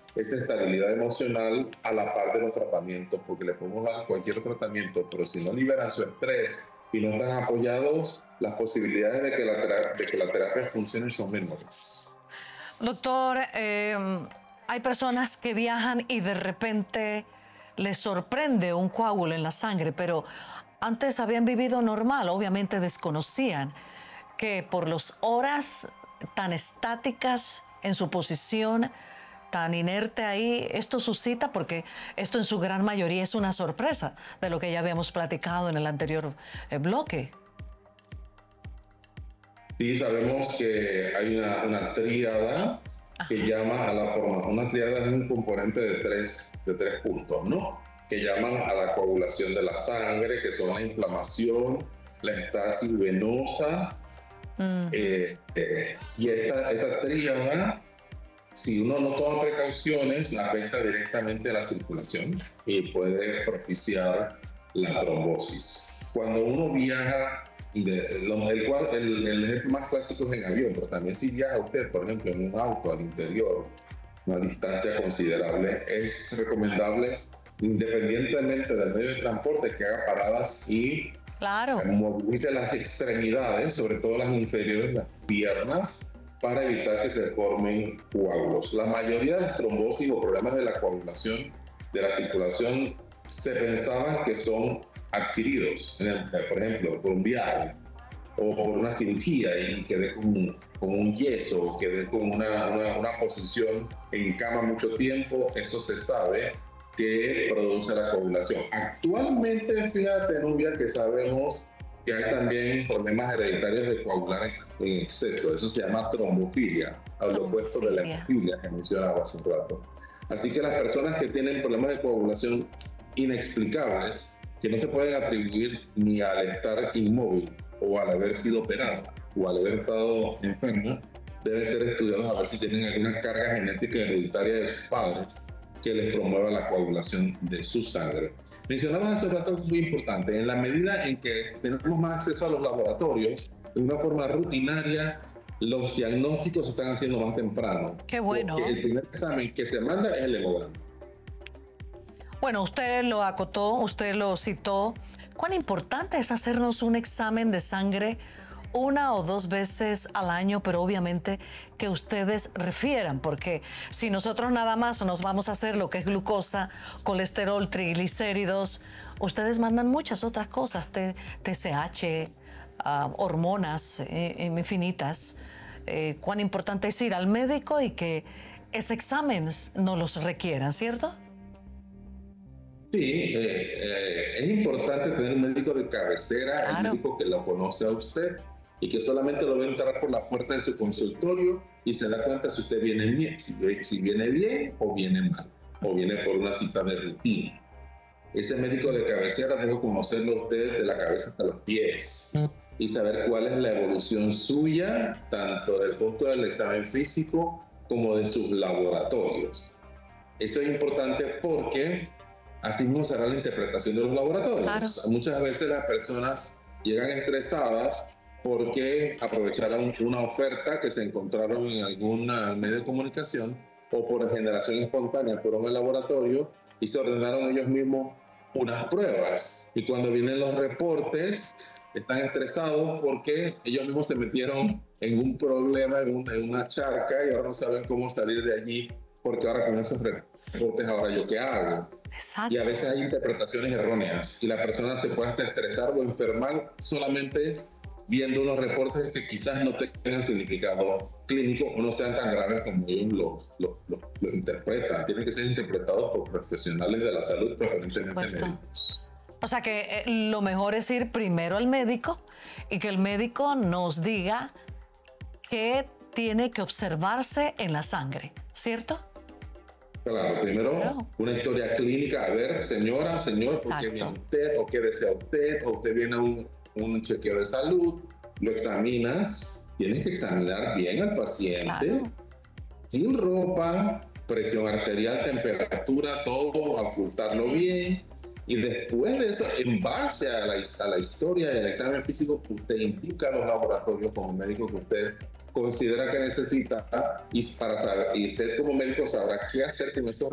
esa estabilidad emocional a la par de los tratamientos, porque le podemos dar cualquier tratamiento, pero si no liberan su estrés y no están apoyados, las posibilidades de que la terapia funcione son menores. Doctor, hay personas que viajan y de repente les sorprende un coágulo en la sangre, pero antes habían vivido normal, obviamente desconocían que por las horas tan estáticas en su posición, tan inerte ahí, esto suscita, porque esto en su gran mayoría es una sorpresa de lo que ya habíamos platicado en el anterior bloque. Sí, sabemos que hay una tríada que llama a la forma. Una tríada es un componente de tres puntos, ¿no? Que llaman a la coagulación de la sangre, que son la inflamación, la estasis venosa. Y esta tríada, si uno no toma precauciones, afecta directamente a la circulación y puede propiciar la trombosis. Cuando uno viaja, el ejemplo más clásico es en avión, pero también si viaja usted, por ejemplo, en un auto al interior, una distancia considerable, es recomendable, independientemente del medio de transporte, que haga paradas y movilice las extremidades, sobre todo las inferiores, las piernas, para evitar que se formen coágulos. La mayoría de las trombosis o problemas de la coagulación de la circulación se pensaban que son adquiridos, por ejemplo, por un viaje o por una cirugía y quedé con un yeso o quedé con una posición en cama mucho tiempo. Eso se sabe que produce la coagulación. Actualmente, fíjate, Nubia, que sabemos que hay también problemas hereditarios de coagular en exceso. Eso se llama trombofilia, al opuesto de la hemofilia que mencionaba hace un rato. Así que las personas que tienen problemas de coagulación inexplicables, que no se pueden atribuir ni al estar inmóvil o al haber sido operado o al haber estado enfermo, deben ser estudiados a ver si tienen alguna carga genética hereditaria de sus padres que les promueva la coagulación de su sangre. Mencionabas hace rato algo muy importante. En la medida en que tenemos más acceso a los laboratorios, de una forma rutinaria, los diagnósticos se están haciendo más temprano. Qué bueno. Porque el primer examen que se manda es el hemograma. Bueno, usted lo acotó, usted lo citó. ¿Cuán importante es hacernos un examen de sangre una o dos veces al año, pero obviamente que ustedes refieran? Porque si nosotros nada más nos vamos a hacer lo que es glucosa, colesterol, triglicéridos, ustedes mandan muchas otras cosas, TSH, hormonas infinitas. Cuán importante es ir al médico y que ese examen no los requieran, ¿cierto? Sí, es importante tener un médico de cabecera, el médico que lo conoce a usted y que solamente lo ve entrar por la puerta de su consultorio y se da cuenta si usted viene bien, si viene bien o viene mal, o viene por una cita de rutina. Ese médico de cabecera debe conocerlo usted desde la cabeza hasta los pies y saber cuál es la evolución suya, tanto desde el punto del examen físico como de sus laboratorios. Eso es importante porque así mismo será la interpretación de los laboratorios. Claro. Muchas veces las personas llegan estresadas porque aprovecharon una oferta que se encontraron en algún medio de comunicación o por generación espontánea fueron al laboratorio y se ordenaron ellos mismos unas pruebas. Y cuando vienen los reportes, están estresados porque ellos mismos se metieron en un problema, en una charca y ahora no saben cómo salir de allí porque ahora con esos reportes, ahora yo qué hago. Exacto. Y a veces hay interpretaciones erróneas y la persona se puede hasta estresar o enfermar solamente viendo unos reportes que quizás no tengan significado clínico o no sean tan graves como ellos lo interpretan. Tienen que ser interpretados por profesionales de la salud, preferentemente médicos. O sea que lo mejor es ir primero al médico y que el médico nos diga qué tiene que observarse en la sangre, ¿cierto? Claro, primero una historia clínica, a ver, señora, señor, ¿por qué viene usted? ¿O qué desea usted? ¿O usted viene a un chequeo de salud? Lo examinas, tienes que examinar bien al paciente, sin ropa, presión arterial, temperatura, todo, ocultarlo bien. Y después de eso, en base a la historia del examen físico, usted indica a los laboratorios como médico que usted considera que necesita y, para saber, y usted como médico sabrá qué hacer con esos